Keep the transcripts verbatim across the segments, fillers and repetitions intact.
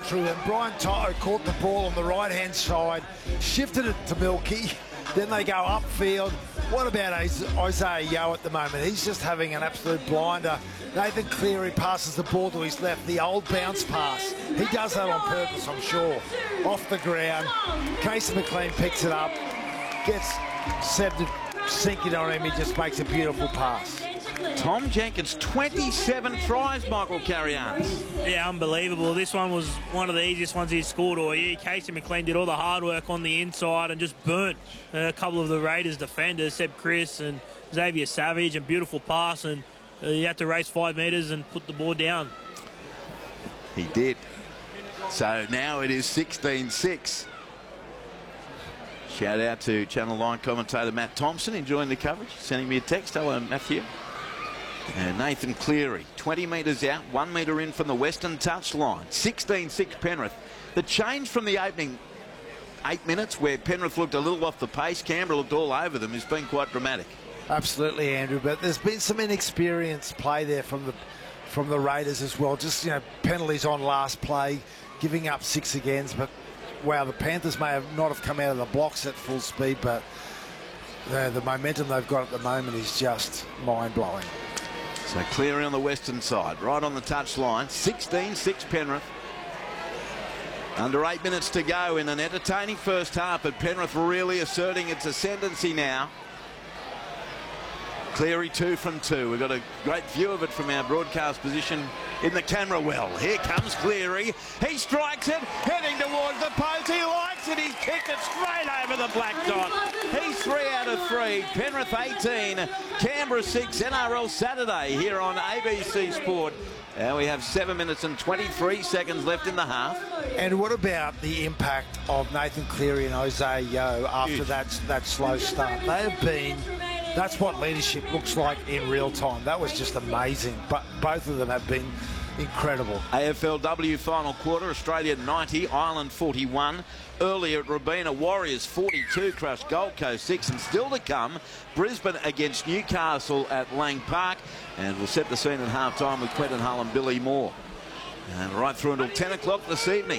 through them. Brian Toto caught the ball on the right-hand side, shifted it to Milky, then they go upfield. What about Isaiah Yeo at the moment? He's just having an absolute blinder. Nathan Cleary passes the ball to his left, the old bounce pass. He does that on purpose, I'm sure. Off the ground, Casey McLean picks it up, gets Seb to sink it on him, he just makes a beautiful pass. Tom Jenkins, twenty-seven tries, Michael Carianis. Yeah, unbelievable. This one was one of the easiest ones he's scored all year. Casey McLean did all the hard work on the inside and just burnt a couple of the Raiders defenders, Seb Chris and Xavier Savage, and beautiful pass, and uh, he had to race five metres and put the ball down. He did. So now it is sixteen six. Shout out to Channel nine commentator Matt Thompson enjoying the coverage, sending me a text. Hello, Matthew. And Nathan Cleary, twenty metres out, one metre in from the western touchline. sixteen six Penrith. The change from the opening eight minutes where Penrith looked a little off the pace, Canberra looked all over them, has been quite dramatic. Absolutely, Andrew, but there's been some inexperienced play there from the from the Raiders as well. Just, you know, penalties on last play, giving up six again. But, wow, the Panthers may have not have come out of the blocks at full speed, but the, the momentum they've got at the moment is just mind-blowing. So Cleary on the western side, right on the touchline. sixteen six Penrith. Under eight minutes to go in an entertaining first half, but Penrith really asserting its ascendancy now. Cleary two from two. We've got a great view of it from our broadcast position in the camera well. Here comes Cleary. He strikes it, heading towards the post. He likes it. He's kicked it straight over the black dot. He's three out of three. Penrith eighteen, Canberra six. N R L Saturday here on A B C Sport. Now we have seven minutes and twenty-three seconds left in the half. And what about the impact of Nathan Cleary and Isaiah Yeo after that, that slow start? They have been... That's what leadership looks like in real time. That was just amazing. But both of them have been incredible. A F L W final quarter, Australia ninety, Ireland forty-one. Earlier at Robina, Warriors forty-two, crushed Gold Coast six. And still to come, Brisbane against Newcastle at Lang Park. And we'll set the scene at half-time with Quentin Hull and Billy Moore. And right through until ten o'clock this evening.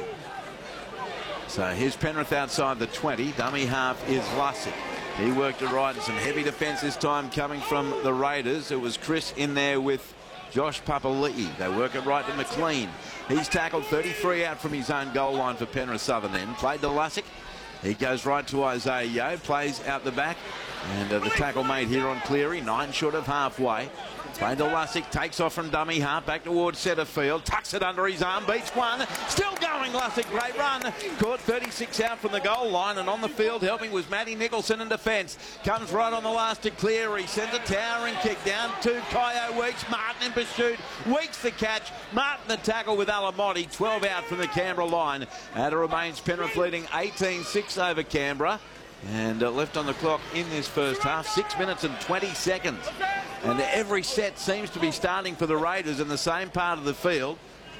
So here's Penrith outside the twenty. Dummy half is Lussick. He worked it right, and some heavy defence this time coming from the Raiders. It was Chris in there with Josh Papali'i. They work it right to McLean. He's tackled thirty-three out from his own goal line for Penrith Southern end. Played to Lussick. He goes right to Isaiah Yeo. Plays out the back. And uh, the tackle made here on Cleary. Nine short of halfway. Played to Lussick. Takes off from dummy half. Back towards centre field. Tucks it under his arm. Beats one. Still going, Lussick. Great run. Caught thirty-six out from the goal line. And on the field helping was Matty Nicholson in defence. Comes right on the last to Cleary. Sends a towering kick down to Kyo Weeks. Martin in pursuit. Weeks the catch. Martin the tackle with Alamotti. twelve out from the Canberra line. And it remains Penrith leading eighteen six over Canberra. And uh, left on the clock in this first half, six minutes and twenty seconds. And every set seems to be starting for the Raiders in the same part of the field.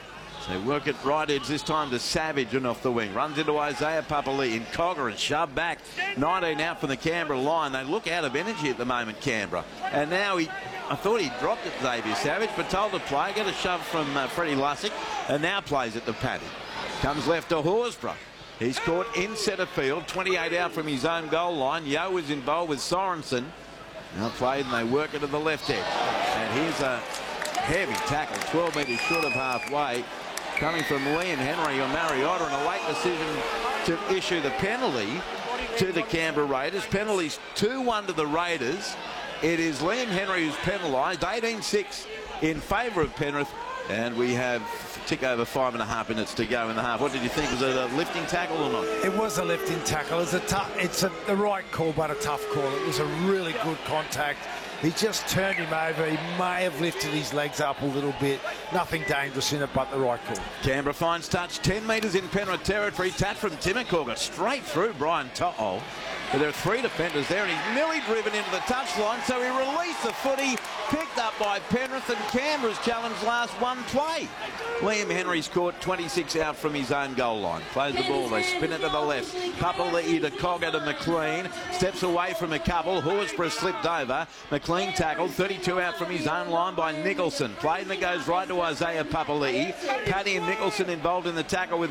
So work it right edge this time to Savage and off the wing. Runs into Isaiah Papali'i and Cogger and shoved back. nineteen out from the Canberra line. They look out of energy at the moment, Canberra. And now he, I thought he dropped it, Xavier Savage, but told to play. Get a shove from uh, Freddie Lussick and now plays it to Paddy. Comes left to Horsburgh. He's caught in centre field, twenty-eight out from his own goal line. Yeo was involved with Sorensen. Now played and they work it to the left edge. And here's a heavy tackle, twelve metres short of halfway, coming from Liam Henry or Mariota, and a late decision to issue the penalty to the Canberra Raiders. Penalties two one to the Raiders. It is Liam Henry who's penalised, eighteen six in favour of Penrith. And we have tick over five and a half minutes to go in the half. What did you think? Was it a lifting tackle or not? It was a lifting tackle. It's a tough. It's a, the right call, but a tough call. It was a really good contact. He just turned him over. He may have lifted his legs up a little bit. Nothing dangerous in it, but the right call. Canberra finds touch, ten metres in Penrith territory. Touch from Timokauga straight through Brian To'o. But there are three defenders there, and he's nearly driven into the touchline, so he released the footy, picked up by Penrith, and Canberra's challenge last one play. Liam Henry's caught twenty-six out from his own goal line. Plays the ball, they spin it to the left. Papali'i to Cogger to McLean. Steps away from a couple. Horsburgh slipped over. McLean tackled, thirty-two out from his own line by Nicholson. Played and it goes right to Isaiah Papali'i. Paddy and Nicholson involved in the tackle with